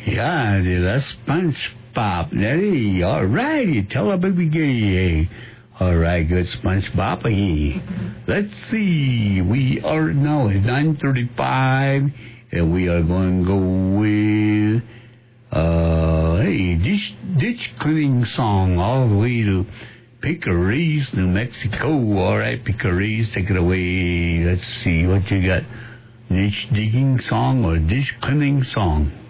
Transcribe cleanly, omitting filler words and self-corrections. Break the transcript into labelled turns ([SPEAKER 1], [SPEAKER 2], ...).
[SPEAKER 1] Yeah, the SpongeBob. Daddy, all right. Tell a baby gay. All right, good SpongeBob. Let's see. We are now at 9:35, and we are going to go with ditch cleaning song all the way to Picaries, New Mexico. All right, Picaries, take it away. Let's see what you got. Ditch digging song or ditch cleaning song?